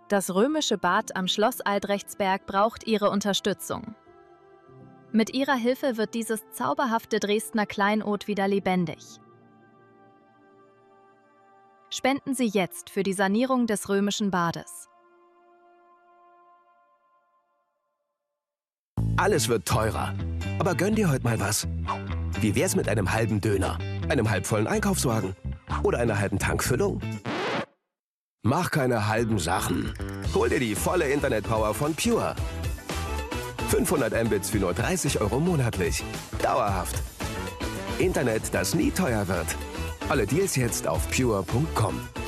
Das römische Bad am Schloss Albrechtsberg braucht Ihre Unterstützung. Mit Ihrer Hilfe wird dieses zauberhafte Dresdner Kleinod wieder lebendig. Spenden Sie jetzt für die Sanierung des römischen Bades. Alles wird teurer. Aber gönn dir heute mal was. Wie wär's mit einem halben Döner, einem halbvollen Einkaufswagen oder einer halben Tankfüllung? Mach keine halben Sachen. Hol dir die volle Internetpower von Pure. 500 Mbits für nur 30 € monatlich. Dauerhaft. Internet, das nie teuer wird. Alle Deals jetzt auf pure.com.